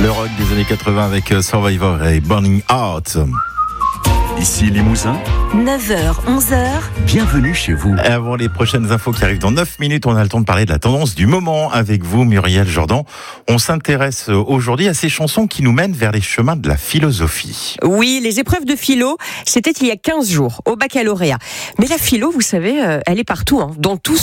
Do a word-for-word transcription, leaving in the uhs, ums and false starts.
Le rock des années quatre-vingts avec Survivor et Burning Heart. Ici Limousin, neuf heures, onze heures. Bienvenue chez vous. Avant les prochaines infos qui arrivent dans neuf minutes, on a le temps de parler de la tendance du moment avec vous, Muriel Jourdan. On s'intéresse aujourd'hui à ces chansons qui nous mènent vers les chemins de la philosophie. Oui, les épreuves de philo, c'était il y a quinze jours, au baccalauréat. Mais la philo, vous savez, elle est partout, hein, dans tout